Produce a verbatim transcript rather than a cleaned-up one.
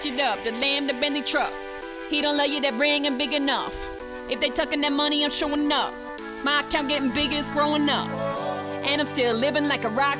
switch it up, the lamb, the Bentley truck. He don't love you, that ring ain't big enough. If they tucking that money, I'm showing up. My account getting bigger, it's growing up. And I'm still living like a rock